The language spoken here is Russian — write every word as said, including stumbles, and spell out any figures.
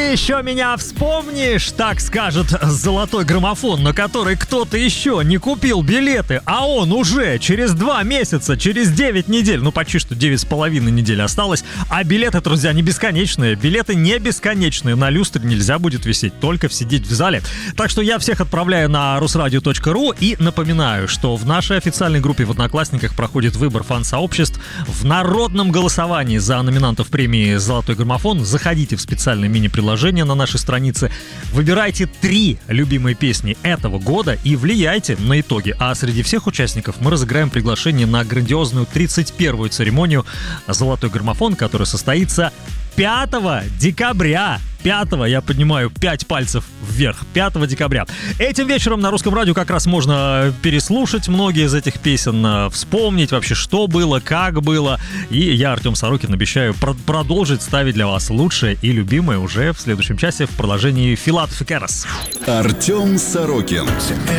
еще меня вспомнишь, так скажет золотой граммофон, на который кто-то еще не купил билеты, а он уже через два месяца, через девять недель, ну почти что девять с половиной недель осталось, а билеты, друзья, не бесконечные, билеты не бесконечные, на люстре нельзя будет висеть, только сидеть в зале. Так что я всех отправляю на русрадио точка ру и напоминаю, что в нашей официальной группе в Одноклассниках проходит выбор фан-сообществ в народном голосовании за номинантов премии «Золотой граммофон». Заходите в специальное мини-приложение на нашей странице, выбирайте три любимые песни этого года и влияйте на итоги. А среди всех участников мы разыграем приглашение на грандиозную тридцать первую церемонию «Золотой граммофон», которая состоится пятого декабря. пятого, я поднимаю пять пальцев вверх, пятого декабря. Этим вечером на Русском радио как раз можно переслушать многие из этих песен, вспомнить вообще, что было, как было. И я, Артем Сорокин, обещаю про- продолжить ставить для вас лучшее и любимое уже в следующем часе в продолжении Филатов и Керос. Артем Сорокин.